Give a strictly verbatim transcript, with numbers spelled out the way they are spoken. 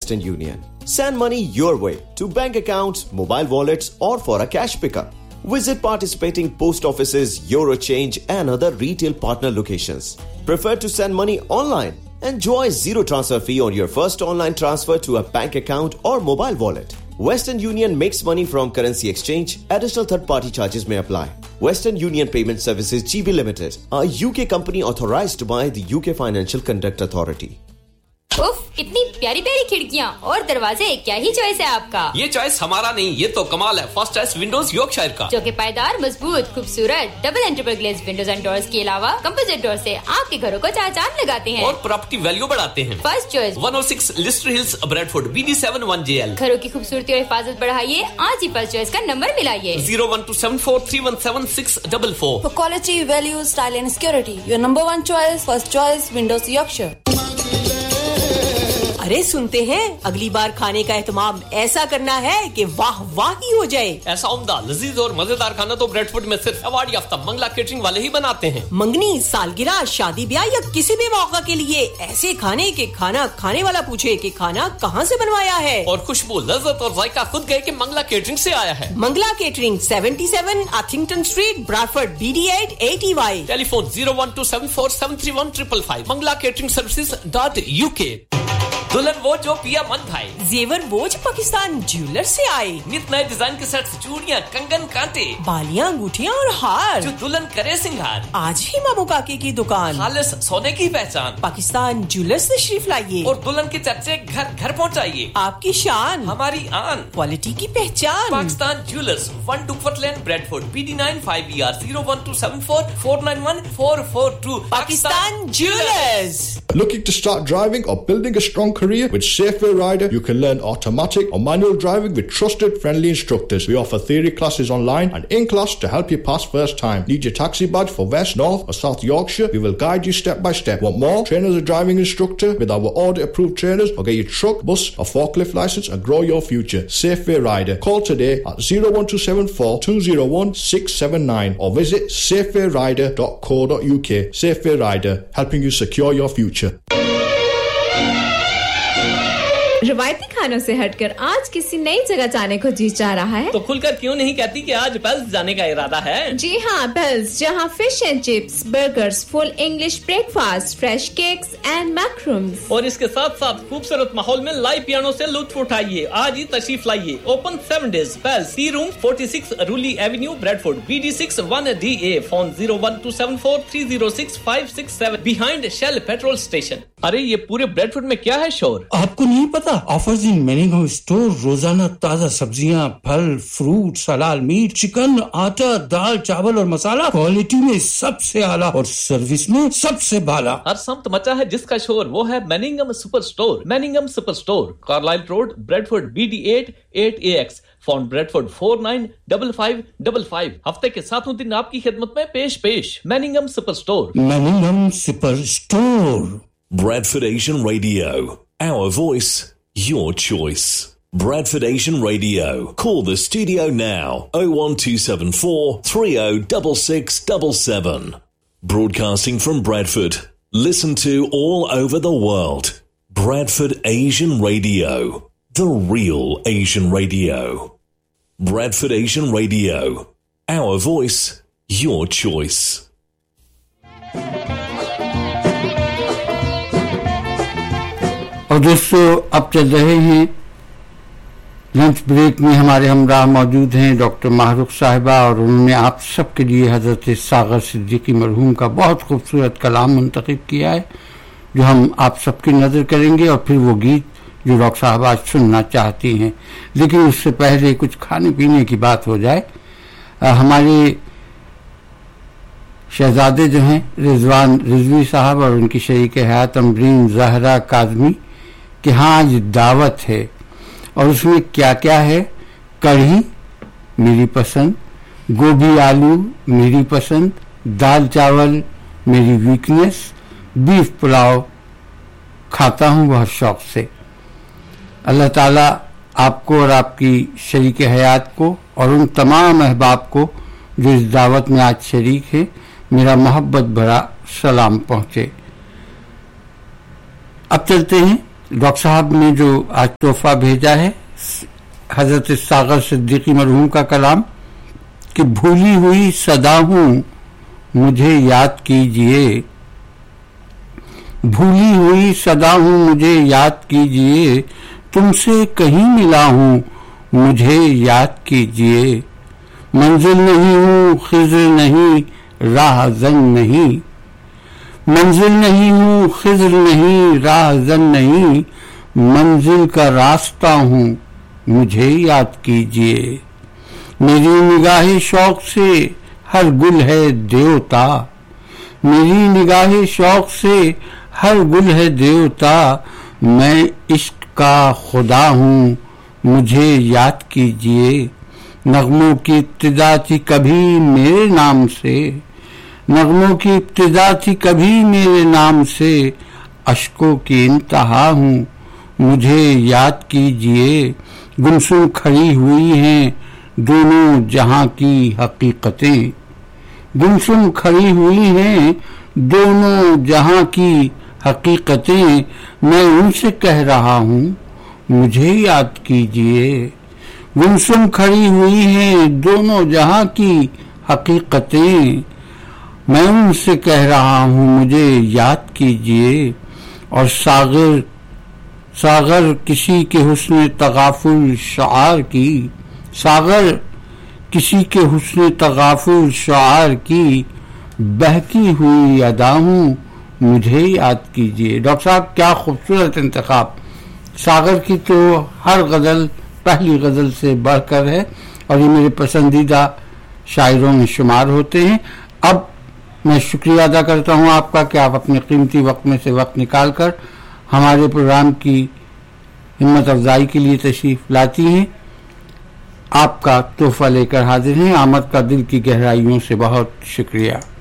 Western Union. Send money your way to bank accounts, mobile wallets, or for a cash pickup. Visit participating post offices, Eurochange, and other retail partner locations. Prefer to send money online? Enjoy zero transfer fee on your first online transfer to a bank account or mobile wallet. Western Union makes money from currency exchange. Additional third-party charges may apply. Western Union Payment Services G B Limited, a U K company authorized by the U K Financial Conduct Authority. उफ, इतनी प्यारी प्यारी खिड़कियां और दरवाजे, क्या ही choice है आपका। ये चॉइस हमारा नहीं, ये तो कमाल है फर्स्ट चॉइस विंडोज यॉर्कशायर का, जो कि पायदार, मजबूत, खूबसूरत double and triple glaze Windows and doors के अलावा कंपोजिट डोर से आपके घरों को चार चांद लगाते हैं और प्रॉपर्टी वैल्यू बढ़ाते हैं। First choice one oh six Leicester hills, Bradford, B D seven one J L। घरों की खूबसूरती और हिफाजत बढ़ाइए, आज ही फर्स्ट चॉइस का number मिलाइए zero one two seven four three one seven six four four। For quality, value, style and security, your number one choice, first choice, Windows Yorkshire। अरे सुनते हैं, अगली बार खाने का एहतमाम ऐसा करना है कि वाह वाह ही हो जाए। ऐसा उम्दा, लजीज और मजेदार खाना तो ब्रैडफोर्ड में सिर्फ अवार्ड याफ्ता मंगला केटरिंग वाले ही बनाते हैं। मंगनी, सालगिरह, शादी ब्याह या किसी भी मौका के लिए ऐसे खाने के खाना खाने वाला पूछे कि खाना कहाँ से बनवाया है, और खुशबू, लज्जत और जायका खुद गए कि मंगला केटरिंग से आया है। Mangla catering seventy-seven Uthington Street, Bradford, B D eight eight E Y। Telephone zero one two seven four seven three one five five five। Mangla catering services dot U K। दुल्हन वो जो पिया मन भाई, जेवर वो जो पाकिस्तान ज्वेलर से आए, नित नए डिजाइन के सेट्स, चूड़ियां, कंगन, कांटे, बालियां, अंगूठियां और हार, जो दुल्हन करे सिंगार। आज ही मामू काके की दुकान, खालिस सोने की पहचान, पाकिस्तान ज्वेलर से तशरीफ लाइए और दुल्हन के चर्चे घर घर पहुंचाइए। आपकी शान, हमारी आन, क्वालिटी की पहचान। Pakistan jewellers, one डुकफर्ट lane, Bradford, B D nine five E R zero one two seven four four nine one four four two। Pakistan jewellers. Looking to start driving or building a strong career with Safeway Rider? You can learn automatic or manual driving with trusted, friendly instructors. We offer theory classes online and in class to help you pass first time. Need your taxi badge for West, North or South Yorkshire? We will guide you step by step. Want more? Train as a driving instructor with our audit approved trainers, or get your truck, bus or forklift license and grow your future. Safeway Rider. Call today at zero one two seven four two zero one six seven nine or visit safeway rider dot co dot U K. Safeway Rider, helping you secure your future. रवायती खानों से हटकर आज किसी नई जगह जाने को जी चाह रहा है, तो खुलकर क्यों नहीं कहती कि आज पेल्स जाने का इरादा है। जी हाँ, पेल्स, जहाँ fish and chips, burgers, full English breakfast, fresh cakes and मैक्रूम्स, और इसके साथ साथ खूबसूरत माहौल में लाइव पियानो से लुत्फ उठाइए। आज ही तशरीफ लाइए। Open seven days. Pails, T room forty-six रूली Avenue, Bradford, B D six one D A। Phone zero one two seven four three zero six five six seven, behind shell petrol station. अरे ये पूरे Bradford में क्या है शोर? आपको नहीं पता? ऑफर्स इन मैनिंगम स्टोर, रोजाना ताजा सब्जियां, फल, फ्रूट, हलाल मीट, चिकन, आटा, दाल, चावल और मसाला, क्वालिटी में सबसे आला और सर्विस में सबसे बाला। हर सम्त मचा है जिसका शोर, वो है मैनिंगम super store. मैनिंगम super store, Carlisle road, Bradford, B D eight eight A X। Phone Bradford four nine five five five five। हफ्ते के सातों दिन आपकी खिदमत में पेश पेश मैनिंगम super store. मैनिंगम super store. Bradford Asian Radio, our voice, your choice. Bradford Asian Radio. Call the studio now. oh one two seven four three oh six six seven seven. Broadcasting from Bradford. Listen to all over the world. Bradford Asian Radio. The real Asian radio. Bradford Asian Radio. Our voice, your choice. और दोस्तों, अब चल रहे हैं lunch break में हमारे हमराह मौजूद हैं डॉक्टर माहरूख साहिबा, और उन्होंने आप सबके लिए हजरत सागर सिद्दीकी मरहूम का बहुत खूबसूरत कलाम मुंतखब किया है, जो हम आप सबकी नज़र करेंगे, और फिर वो गीत जो डॉक्टर साहब आज सुनना चाहती हैं। लेकिन उससे पहले कुछ खाने पीने की बात हो जाए। आ, हमारे शहजादे जो हैं रिजवान रिजवी साहब और उनकी शरीक हयात अमरीन ज़हरा काज़मी कि हाँ आज दावत है, और उसमें क्या क्या है? कढ़ी मेरी पसंद, गोभी आलू मेरी पसंद, दाल चावल मेरी वीकनेस, बीफ पुलाव खाता हूँ बहुत शौक से। अल्लाह ताला आपको और आपकी शरीक हयात को और उन तमाम अहबाब को जो इस दावत में आज शरीक है मेरा मोहब्बत भरा सलाम पहुँचे। अब चलते हैं डॉक्टर साहब ने जो आज तोहफा भेजा है हजरत सागर सिद्दीकी मरहूम का कलाम कि भूली हुई सदा हूं मुझे याद कीजिए, भूली हुई सदा हूं मुझे याद कीजिए, तुमसे कहीं मिला हूं मुझे याद कीजिए, मंजिल नहीं हूं खिज़्र नहीं राहज़न नहीं, मंजिल नहीं हूं खिज़्र नहीं राहज़न नहीं, मंजिल का रास्ता हूं मुझे याद कीजिए, मेरी निगाहे शौक से हर गुल है देवता, मेरी निगाहे शौक से हर गुल है देवता, मैं इश्क का खुदा हूँ मुझे याद कीजिए, नगमों की इब्तिदा थी कभी मेरे नाम से, नगमों की इब्तिदा थी कभी मेरे नाम से, अश्कों की इंतहा हूँ मुझे याद कीजिए, गुमसुम खड़ी हुई हैं दोनों जहां की हकीकतें, गुमसुम खड़ी हुई हैं दोनों जहां की हकीकतें, मैं उनसे कह रहा हूँ मुझे याद कीजिए, गुमसुम खड़ी हुई हैं दोनों जहां की हकीकतें, मैं उनसे कह रहा हूँ मुझे याद कीजिए, और सागर सागर किसी के हुस्न तगाफुल शार की, सागर किसी के हुस्न तगाफुल शार की, बहकी हुई अदा हूँ मुझे याद कीजिए। डॉक्टर साहब क्या खूबसूरत इंतखाब, सागर की तो हर गज़ल पहली गज़ल से बढ़कर है और ये मेरे पसंदीदा शायरों में शुमार होते हैं। अब मैं शुक्रिया अदा करता हूँ आपका कि आप अपने कीमती वक्त में से वक्त निकाल कर हमारे प्रोग्राम की हिम्मत अफजाई के लिए तशरीफ लाती हैं। आपका तोहफा लेकर हाजिर हैं। आमद का दिल की गहराइयों से बहुत शुक्रिया।